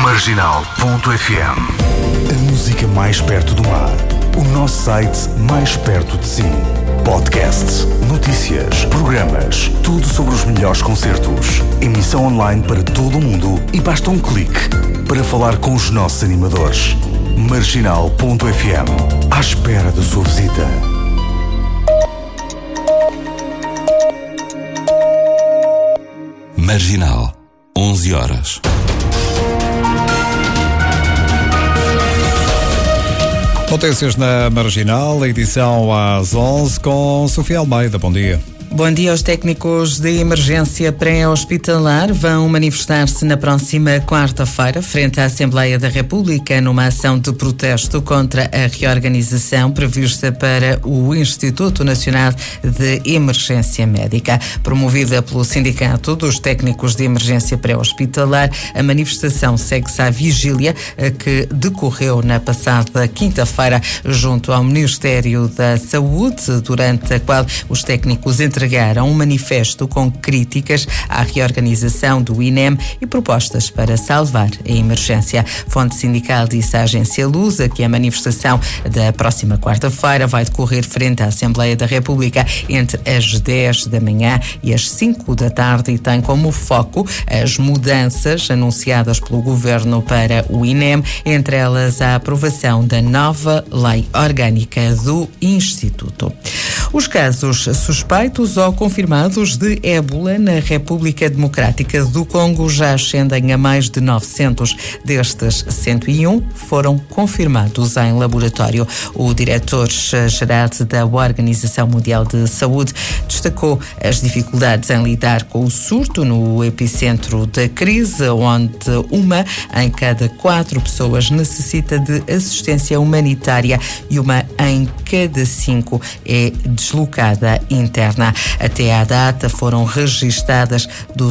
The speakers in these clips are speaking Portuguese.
Marginal.fm. A música mais perto do mar. O nosso site mais perto de si. Podcasts, notícias, programas, tudo sobre os melhores concertos. Emissão online para todo o mundo e basta um clique para falar com os nossos animadores. Marginal.fm. À espera da sua visita. Marginal, 11 horas. Notícias na Marginal, edição às 11 com Sofia Almeida. Bom dia. Bom dia. Os técnicos de emergência pré-hospitalar vão manifestar-se na próxima quarta-feira frente à Assembleia da República numa ação de protesto contra a reorganização prevista para o Instituto Nacional de Emergência Médica. Promovida pelo Sindicato dos Técnicos de Emergência Pré-Hospitalar, a manifestação segue-se à vigília que decorreu na passada quinta-feira junto ao Ministério da Saúde, durante a qual os técnicos entregaram um manifesto com críticas à reorganização do INEM e propostas para salvar a emergência. Fonte sindical disse à agência Lusa que a manifestação da próxima quarta-feira vai decorrer frente à Assembleia da República entre as 10 da manhã e as 5 da tarde e tem como foco as mudanças anunciadas pelo Governo para o INEM, entre elas a aprovação da nova Lei Orgânica do Instituto. Os casos suspeitos ou confirmados de ébola na República Democrática do Congo já ascendem a mais de 900. Destes, 101 foram confirmados em laboratório. O diretor-geral da Organização Mundial de Saúde destacou as dificuldades em lidar com o surto no epicentro da crise, onde uma em cada 4 pessoas necessita de assistência humanitária e uma em cada 5 é deslocada interna. Até à data foram registadas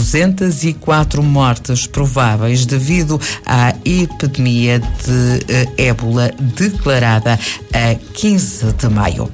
204 mortes prováveis devido à epidemia de ébola declarada a 15 de maio.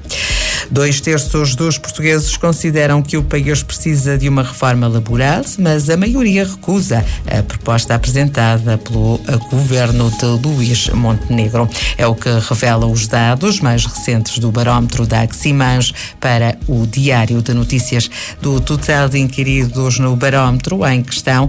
2/3 dos portugueses consideram que o país precisa de uma reforma laboral, mas a maioria recusa a proposta apresentada pelo governo de Luís Montenegro. É o que revelam os dados mais recentes do barómetro da Aximans para o Diário de Notícias. Do total de inquiridos no barómetro em questão,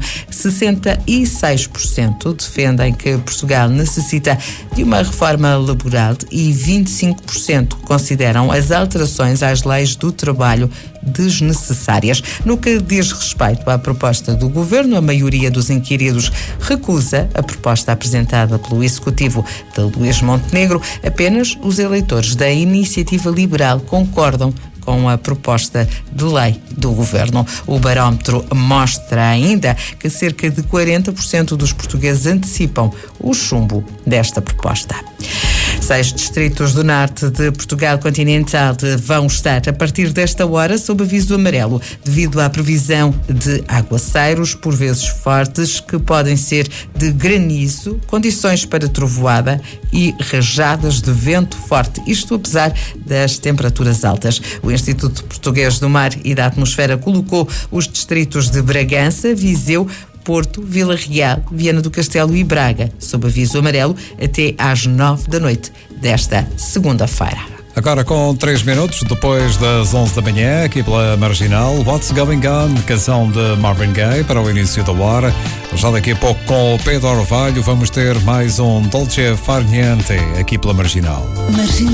66% defendem que Portugal necessita de uma reforma laboral e 25% consideram as alterações às leis do trabalho desnecessárias. No que diz respeito à proposta do governo, a maioria dos inquiridos recusa a proposta apresentada pelo Executivo de Luís Montenegro. Apenas os eleitores da Iniciativa Liberal concordam com a proposta de lei do governo. O barómetro mostra ainda que cerca de 40% dos portugueses antecipam o chumbo desta proposta. 6 distritos do norte de Portugal continental vão estar, a partir desta hora, sob aviso amarelo, devido à previsão de aguaceiros, por vezes fortes, que podem ser de granizo, condições para trovoada e rajadas de vento forte, isto apesar das temperaturas altas. O Instituto Português do Mar e da Atmosfera colocou os distritos de Bragança, Viseu, Porto, Vila Real, Viana do Castelo e Braga sob aviso amarelo até às 9 da noite desta segunda-feira. Agora com 3 minutos depois das 11 da manhã, aqui pela Marginal, What's Going On, canção de Marvin Gaye para o início da hora. Já daqui a pouco com o Pedro Orvalho vamos ter mais um Dolce Far Niente aqui pela Marginal.